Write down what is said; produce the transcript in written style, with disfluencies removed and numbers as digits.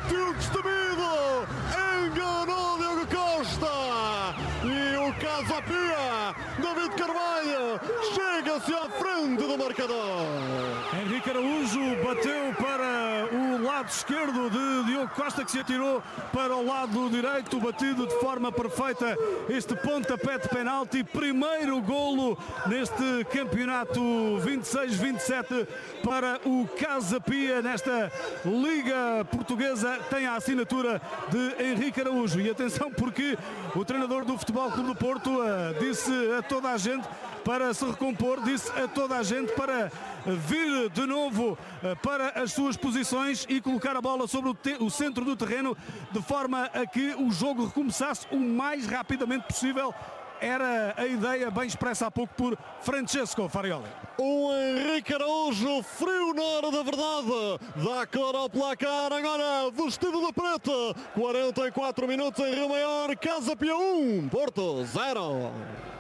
partiu destemido, enganou Diogo Costa e o Casa Pia, David Carvalho, chega-se à frente do marcador. Henrique Araújo bateu para o lado esquerdo de Diogo Costa, que se atirou para o lado direito, batido de forma perfeita este pontapé de penalti, primeiro golo neste campeonato 26-27 para o Casa Pia nesta Liga Portuguesa, tem a assinatura de Henrique Araújo. E atenção, porque o treinador do Futebol Clube do Porto disse a toda a gente para se recompor, disse a toda a gente para vir de novo para as suas posições e colocar a bola sobre o centro do terreno, de forma a que o jogo recomeçasse o mais rapidamente possível. Era a ideia bem expressa há pouco por Francesco Farioli. O Henrique Araújo, frio na hora da verdade, dá cor ao placar, agora vestido de preto, 44 minutos em Rio Maior, Casa Pia 1, Porto 0.